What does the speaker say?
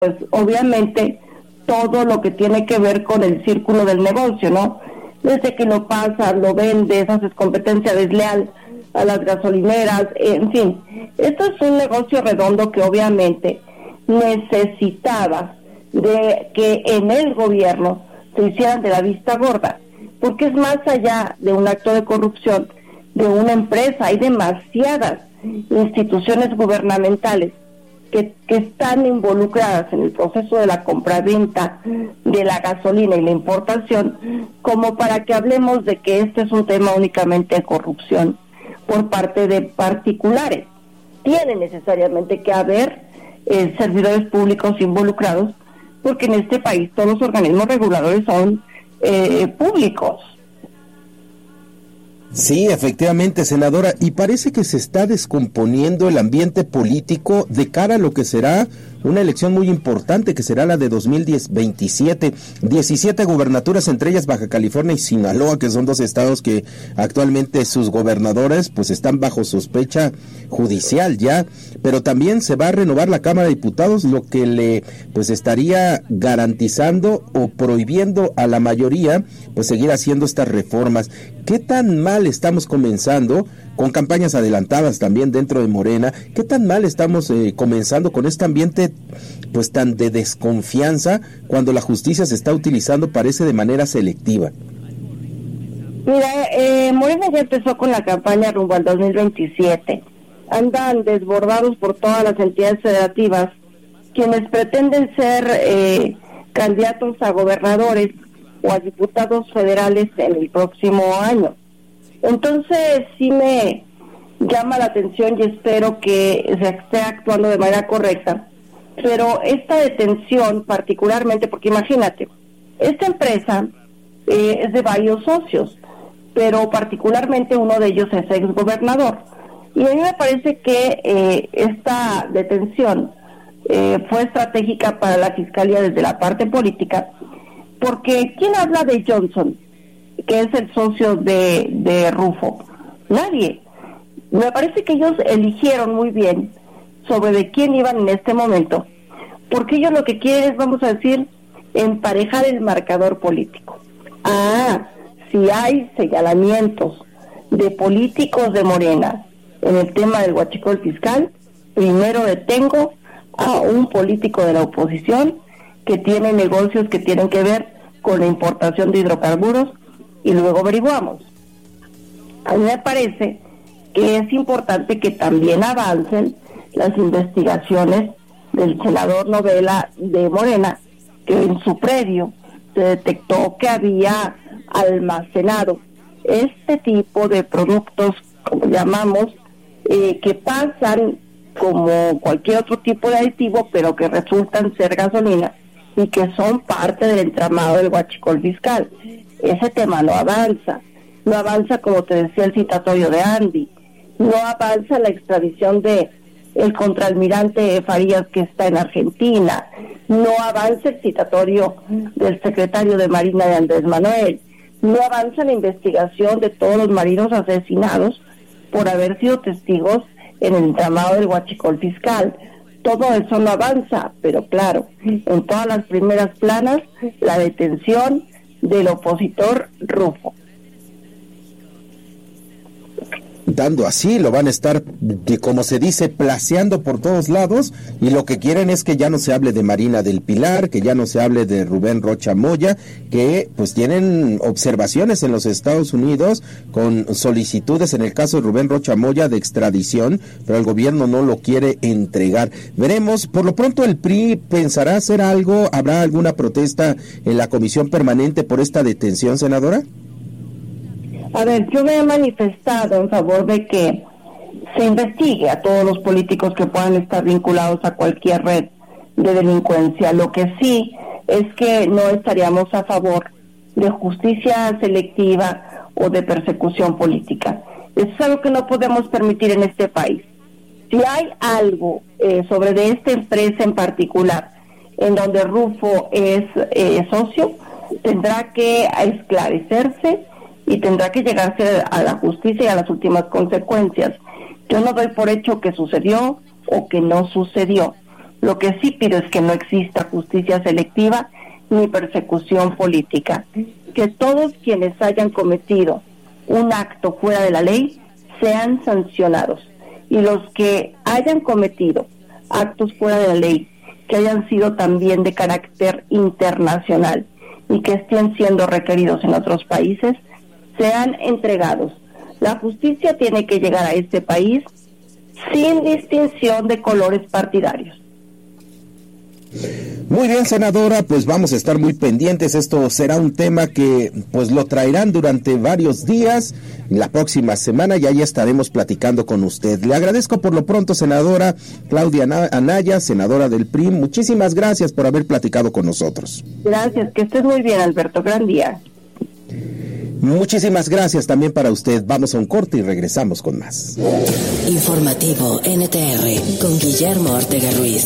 pues obviamente todo lo que tiene que ver con el círculo del negocio, ¿no? Desde que lo pasas, lo vendes, haces competencia desleal a las gasolineras, en fin. Esto es un negocio redondo que obviamente necesitaba de que en el gobierno se hicieran de la vista gorda, porque es más allá de un acto de corrupción de una empresa. Hay demasiadas instituciones gubernamentales que están involucradas en el proceso de la compraventa de la gasolina y la importación, como para que hablemos de que este es un tema únicamente de corrupción por parte de particulares. Tiene necesariamente que haber servidores públicos involucrados, porque en este país todos los organismos reguladores son públicos. Sí, efectivamente, senadora, y parece que se está descomponiendo el ambiente político de cara a lo que será una elección muy importante, que será la de 2027. 17 gubernaturas, entre ellas Baja California y Sinaloa, que son dos estados que actualmente sus gobernadores pues están bajo sospecha judicial ya, pero también se va a renovar la Cámara de Diputados, lo que le pues estaría garantizando o prohibiendo a la mayoría pues seguir haciendo estas reformas. ¿Qué tan mal estamos comenzando, con campañas adelantadas también dentro de Morena? ¿Qué tan mal estamos comenzando con este ambiente pues tan de desconfianza cuando la justicia se está utilizando, parece, de manera selectiva? Mira, Morena ya empezó con la campaña rumbo al 2027. Andan desbordados por todas las entidades federativas, quienes pretenden ser candidatos a gobernadores o a diputados federales en el próximo año. Entonces sí me llama la atención y espero que se esté actuando de manera correcta, pero esta detención particularmente, porque imagínate, esta empresa es de varios socios, pero particularmente uno de ellos es exgobernador, y a mí me parece que esta detención fue estratégica para la Fiscalía desde la parte política, porque ¿quién habla de Johnson, que es el socio de Rufo? Nadie. Me parece que ellos eligieron muy bien sobre de quién iban en este momento, porque ellos lo que quieren es, vamos a decir, emparejar el marcador político. Si hay señalamientos de políticos de Morena en el tema del huachicol fiscal, primero detengo a un político de la oposición que tiene negocios que tienen que ver con la importación de hidrocarburos, y luego averiguamos. A mí me parece que es importante que también avancen las investigaciones del senador Novela de Morena, que en su predio se detectó que había almacenado este tipo de productos, como llamamos, que pasan como cualquier otro tipo de aditivo, pero que resultan ser gasolina y que son parte del entramado del huachicol fiscal. Ese tema no avanza, como te decía el citatorio de Andy, no avanza la extradición de el contraalmirante Farías, que está en Argentina, no avanza el citatorio del secretario de Marina de Andrés Manuel, no avanza la investigación de todos los marinos asesinados por haber sido testigos en el entramado del huachicol fiscal. Todo eso no avanza, pero claro, en todas las primeras planas, la detención del opositor Rufo. Dando así, lo van a estar, como se dice, placeando por todos lados, y lo que quieren es que ya no se hable de Marina del Pilar, que ya no se hable de Rubén Rocha Moya, que pues tienen observaciones en los Estados Unidos con solicitudes, en el caso de Rubén Rocha Moya, de extradición, pero el gobierno no lo quiere entregar. Veremos. Por lo pronto el PRI pensará hacer algo. ¿Habrá alguna protesta en la comisión permanente por esta detención, senadora? A ver, yo me he manifestado en favor de que se investigue a todos los políticos que puedan estar vinculados a cualquier red de delincuencia. Lo que sí es que no estaríamos a favor de justicia selectiva o de persecución política. Eso es algo que no podemos permitir en este país. Si hay algo sobre de esta empresa en particular, en donde Rufo es socio, tendrá que esclarecerse y tendrá que llegarse a la justicia y a las últimas consecuencias. Yo no doy por hecho que sucedió o que no sucedió. Lo que sí pido es que no exista justicia selectiva ni persecución política. Que todos quienes hayan cometido un acto fuera de la ley sean sancionados. Y los que hayan cometido actos fuera de la ley, que hayan sido también de carácter internacional y que estén siendo requeridos en otros países, sean entregados. La justicia tiene que llegar a este país sin distinción de colores partidarios. Muy bien, senadora, pues vamos a estar muy pendientes. Esto será un tema que pues lo traerán durante varios días. La próxima semana ya estaremos platicando con usted. Le agradezco por lo pronto, senadora Claudia Anaya, senadora del PRI. Muchísimas gracias por haber platicado con nosotros. Gracias, que estés muy bien, Alberto. Gran día. Muchísimas gracias también para usted. Vamos a un corte y regresamos con más. Informativo NTR con Guillermo Ortega Ruiz.